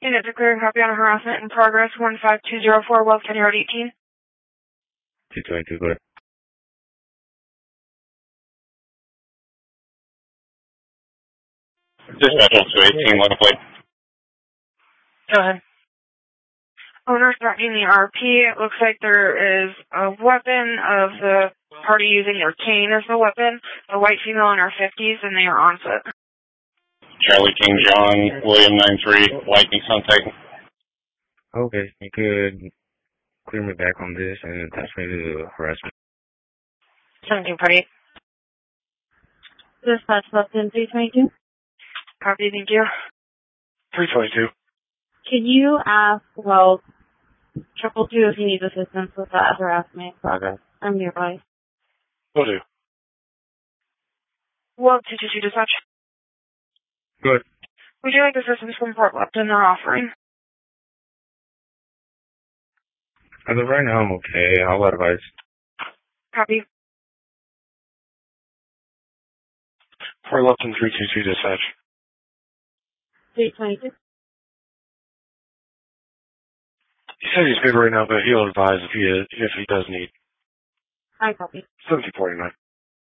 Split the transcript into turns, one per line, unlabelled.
Unit declared copy on harassment in progress 15204 West County Road 18.
222, go ahead.
Dispatch on 218, what a plate.
Go ahead. Owner threatening the RP. It looks like there is a weapon of the party using their cane as the weapon. A white female in her 50s, and they are on foot.
Charlie King John, William 93, white Nissan Titan.
Okay, you could clear me back on this and attach me to the harassment.
1748.
Dispatch left in 322.
Copy, thank you.
322.
Can you ask, 222 if he needs assistance with that harassment progress? I'm nearby.
Will do.
Well, 222 dispatch.
Good.
Would you like assistance from Port Lupton? They're offering.
As of right now, I'm okay. I'll advise.
Copy.
Fort Lupton 322 dispatch.
322.
He said he's good right now, but he'll advise if he does need.
I copy.
1749.